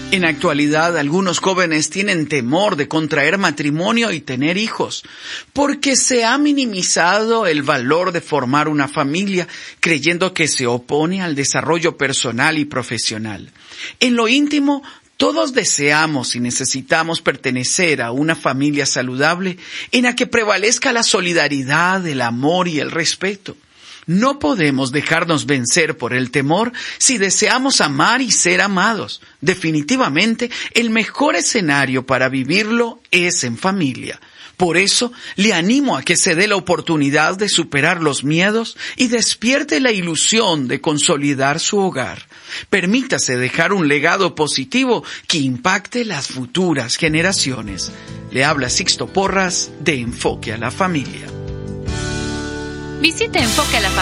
En la actualidad, algunos jóvenes tienen temor de contraer matrimonio y tener hijos, porque se ha minimizado el valor de formar una familia, creyendo que se opone al desarrollo personal y profesional. En lo íntimo, todos deseamos y necesitamos pertenecer a una familia saludable en la que prevalezca la solidaridad, el amor y el respeto. No podemos dejarnos vencer por el temor si deseamos amar y ser amados. Definitivamente, el mejor escenario para vivirlo es en familia. Por eso, le animo a que se dé la oportunidad de superar los miedos y despierte la ilusión de consolidar su hogar. Permítase dejar un legado positivo que impacte las futuras generaciones. Le habla Sixto Porras de Enfoque a la Familia. Visite Enfoque a la Familia.